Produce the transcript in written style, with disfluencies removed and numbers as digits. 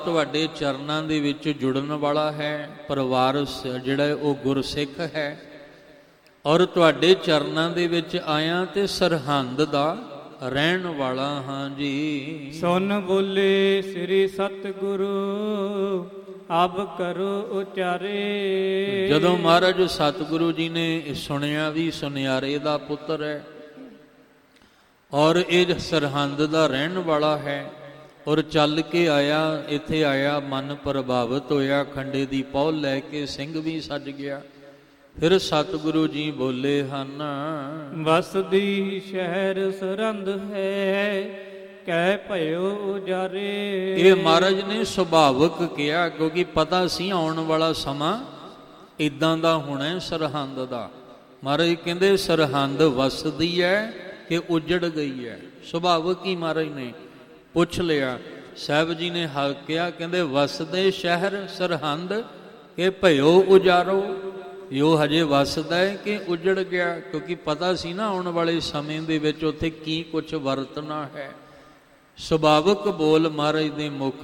ਤੁਹਾਡੇ ਚਰਨਾਂ ਦੇ ਵਿੱਚ ਜੁੜਨ ਵਾਲਾ ਹੈ। ਪਰਿਵਾਰ ਜਿਹੜਾ ਉਹ ਗੁਰਸਿੱਖ ਹੈ, ਔਰ ਤੁਹਾਡੇ ਚਰਨਾਂ ਦੇ ਵਿੱਚ ਆਇਆ ਤੇ ਸਰਹੰਦ ਦਾ ਰਹਿਣ ਵਾਲਾ ਹਾਂ ਜੀ। ਸੁਨ ਬੋਲੇ ਸ੍ਰੀ ਸਤਿਗੁਰੂ ਅਬ ਕਰੋ ਉਚਾਰੇ। ਜਦੋਂ ਮਹਾਰਾਜ ਸਤਿਗੁਰੂ ਜੀ ਨੇ ਸੁਣਿਆ ਵੀ ਸੁਨਿਆਰੇ ਦਾ ਪੁੱਤਰ ਹੈ ਔਰ ਇਹ ਸਰਹੰਦ ਦਾ ਰਹਿਣ ਵਾਲਾ ਹੈ, ਔਰ ਚੱਲ ਕੇ ਆਇਆ, ਇੱਥੇ ਆਇਆ, ਮਨ ਪ੍ਰਭਾਵਿਤ ਹੋਇਆ, ਖੰਡੇ ਦੀ ਪਹੁਲ ਲੈ ਕੇ ਸਿੰਘ ਵੀ ਸੱਜ ਗਿਆ। ਫਿਰ ਸਤਿਗੁਰੂ ਜੀ ਬੋਲੇ ਹਨ, ਵਸਦੀ ਸ਼ਹਿਰ ਸਰਹੰਦ ਹੈ, ਕਹਿ ਭਇਓ ਉਜਾਰੇ। ਇਹ ਮਹਾਰਾਜ ਨੇ ਸੁਭਾਵਕ ਕਿਹਾ, ਕਿਉਂਕਿ ਪਤਾ ਸੀ ਆਉਣ ਵਾਲਾ ਸਮਾਂ ਇਦਾਂ ਦਾ ਹੋਣਾ ਸਰਹੰਦ ਦਾ। ਮਹਾਰਾਜ ਕਹਿੰਦੇ ਸਰਹੰਦ ਵਸਦੀ ਹੈ ਕਿ ਉਜੜ ਗਈ ਹੈ। ਸੁਭਾਵਕ ਹੀ ਮਹਾਰਾਜ ਨੇ ਪੁੱਛ ਲਿਆ। ਸਾਹਿਬ ਜੀ ਨੇ ਕਿਹਾ, ਕਹਿੰਦੇ ਵਸਦੇ ਸ਼ਹਿਰ ਸਰਹੰਦ ਕਿ ਭਇਓ ਉਜਾਰੋ। ਇਹ ਹਜੇ ਵਸਦਾ ਹੈ ਕਿ ਉਜੜ ਗਿਆ, ਕਿਉਂਕਿ ਪਤਾ ਸੀ ਨਾ ਆਉਣ ਵਾਲੇ ਸਮੇਂ ਦੇ ਵਿੱਚ ਉੱਥੇ ਕੀ ਕੁਛ ਵਰਤਣਾ ਹੈ। ਸੁਭਾਵਕ ਬੋਲ ਮਹਾਰਾਜ ਦੇ ਮੁਖ